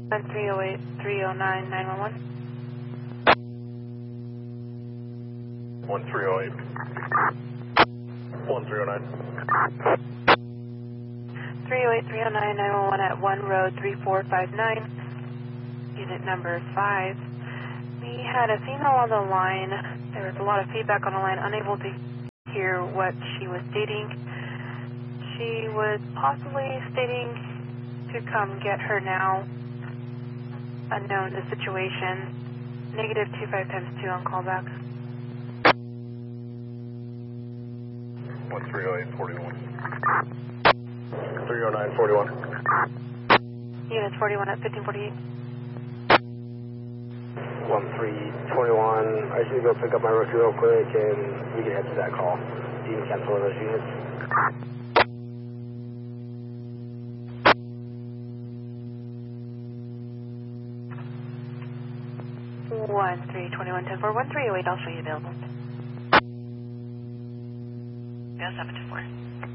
308 309 911. 1308 1309. 308 309 911 at 1 Road 3459. Unit number 5. We had a female on the line. There was a lot of feedback on the line, unable to hear what she was stating. She was possibly stating to come get her now. Unknown the situation. Negative 25 times 2 on callback. 1308 41. 309 41. Units 41 at 1548. 1321. I just need to go pick up my rookie real quick and we can head to that call. You can cancel those units. 1321 10-4 1308. I'll show you available. 0724.